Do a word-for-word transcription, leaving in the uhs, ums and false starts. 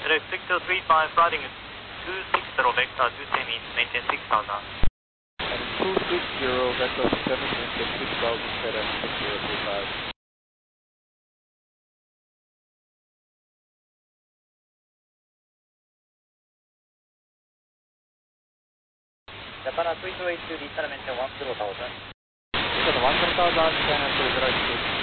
FedEx six zero three five, riding two six zero vector two ten means maintain six thousand. And two six zero vector seven maintain six thousand, FedEx six zero three five. Japan three two eight two, Lisa maintain one zero thousand. one zero thousand, China two zero eight two.